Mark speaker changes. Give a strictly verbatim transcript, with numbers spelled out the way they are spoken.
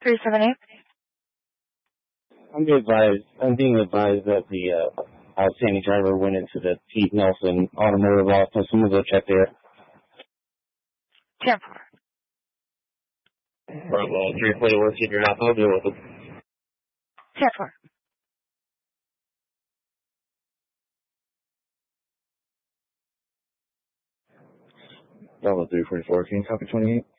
Speaker 1: three seven eight.
Speaker 2: I'm being advised. I'm being advised that the uh, outstanding driver went into the Pete Nelson Automotive office. I'm gonna go check there.
Speaker 1: ten four.
Speaker 2: Bravo three forty-one, see if you're not deal with them.
Speaker 1: ten four.
Speaker 2: Bravo three forty-four, can you copy twenty-eight?